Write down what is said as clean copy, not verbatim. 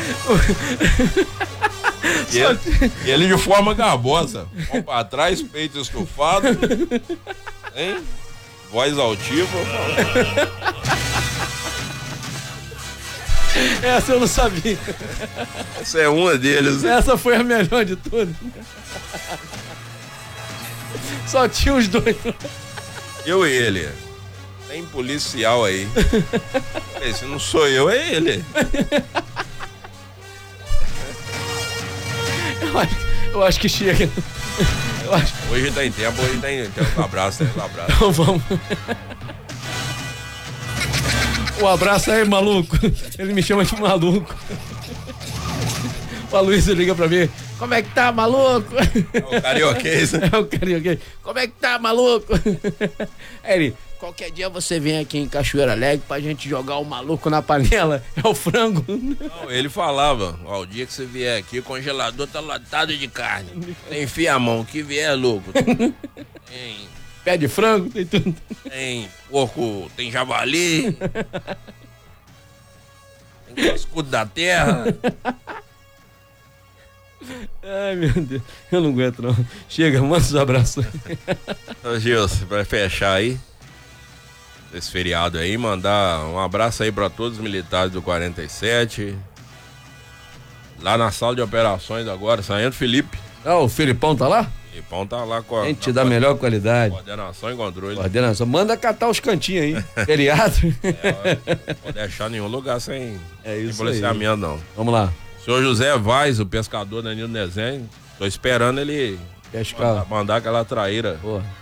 E ele de forma garbosa. Mão pra trás, peito estufado. Hein? Voz altiva. Essa eu não sabia. Essa é uma deles. Essa foi a melhor de todas. Só tinha os dois. Eu e ele. Tem policial aí. Esse não sou eu, é ele. Eu acho que chega. Hoje tá em tempo, hoje tem um abraço, tem um abraço. Então vamos. Um abraço aí, maluco. Ele me chama de maluco. O Aloysio liga pra mim. Como é que tá, maluco? É o carioquês. É o carioquês. Como é que tá, maluco? Aí ele, qualquer dia você vem aqui em Cachoeira Alegre pra gente jogar o maluco na panela. É o frango. Não, ele falava, ó, o dia que você vier aqui, o congelador tá lotado de carne. Enfia a mão, que vier, louco. Tem pé de frango, tem tudo. Tem porco, tem javali. Tem cascudo da terra. Ai, meu Deus, eu não aguento não. Chega, manda os abraços. Ô Gilson, vai fechar aí esse feriado aí, mandar um abraço aí pra todos os militares do 47. Lá na sala de operações agora, saindo Felipe. Ah, o Felipão tá lá? Filipão tá lá com a gente da melhor qualidade. Coordenação e controle. Coordenação, manda catar os cantinhos aí. Feriado. Não pode deixar nenhum lugar sem isso policiamento, aí. não. Vamos lá. O senhor José Vaz, o pescador Danilo Desenho, tô esperando ele pescar. Mandar aquela traíra. Porra.